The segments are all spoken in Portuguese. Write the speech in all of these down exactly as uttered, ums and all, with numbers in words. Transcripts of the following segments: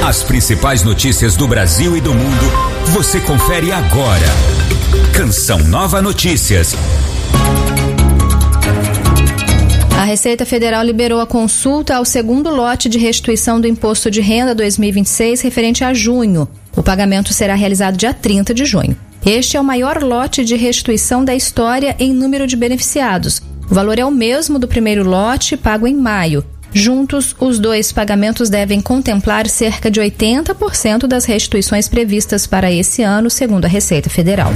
As principais notícias do Brasil e do mundo, você confere agora. Canção Nova Notícias. A Receita Federal liberou a consulta ao segundo lote de restituição do Imposto de Renda dois mil e vinte e seis, referente a junho. O pagamento será realizado dia trinta de junho. Este é o maior lote de restituição da história em número de beneficiados. O valor é o mesmo do primeiro lote, pago em maio. Juntos, os dois pagamentos devem contemplar cerca de oitenta por cento das restituições previstas para esse ano, segundo a Receita Federal.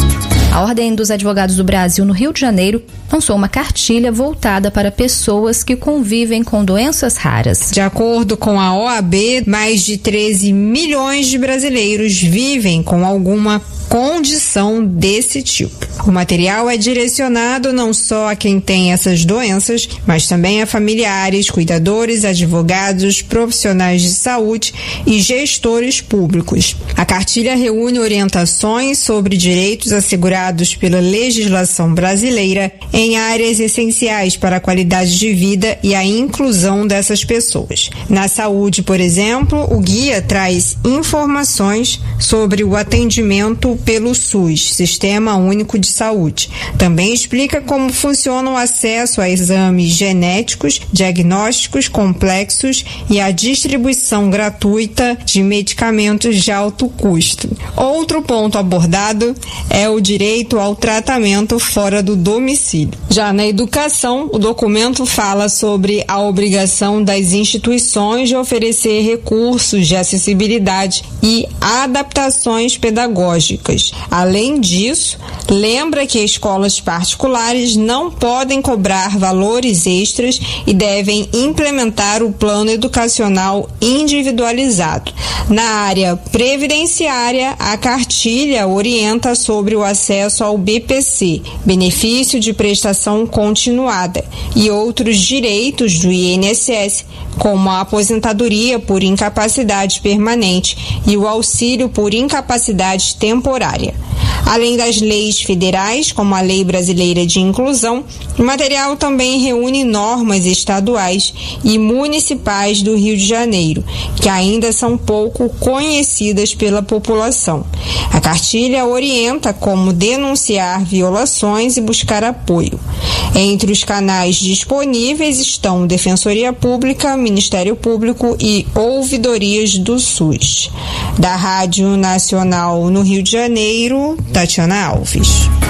A Ordem dos Advogados do Brasil, no Rio de Janeiro, lançou uma cartilha voltada para pessoas que convivem com doenças raras. De acordo com a O A B, mais de treze milhões de brasileiros vivem com alguma condição desse tipo. O material é direcionado não só a quem tem essas doenças, mas também a familiares, cuidadores, advogados, profissionais de saúde e gestores públicos. A cartilha reúne orientações sobre direitos assegurados pela legislação brasileira em áreas essenciais para a qualidade de vida e a inclusão dessas pessoas. Na saúde, por exemplo, o guia traz informações sobre o atendimento pelo SUS, Sistema Único de Saúde. Também explica como funciona o acesso a exames genéticos, diagnósticos complexos e a distribuição gratuita de medicamentos de alto custo. Outro ponto abordado é o direito ao tratamento fora do domicílio. Já na educação, o documento fala sobre a obrigação das instituições de oferecer recursos de acessibilidade e adaptações pedagógicas. Além disso, lembra que escolas particulares não podem cobrar valores extras e devem implementar o plano educacional individualizado. Na área previdenciária, a cartilha orienta sobre o acesso ao B P C, benefício de prestação continuada, e outros direitos do I N S S, como a aposentadoria por incapacidade permanente e o auxílio por incapacidade temporária. Além das leis federais, como a Lei Brasileira de Inclusão, o material também reúne normas estaduais e municipais do Rio de Janeiro, que ainda são pouco conhecidas pela população. A cartilha orienta como denunciar violações e buscar apoio. Entre os canais disponíveis estão Defensoria Pública, Ministério Público e ouvidorias do SUS. Da Rádio Nacional no Rio de Janeiro, Tatiana Alves.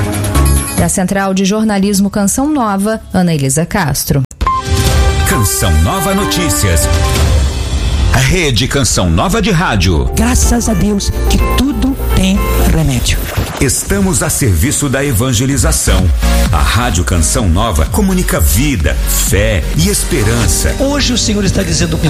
Da Central de Jornalismo Canção Nova, Ana Elisa Castro. Canção Nova Notícias. A Rede Canção Nova de Rádio. Graças a Deus que tudo tem remédio. Estamos a serviço da evangelização. A Rádio Canção Nova comunica vida, fé e esperança. Hoje o Senhor está dizendo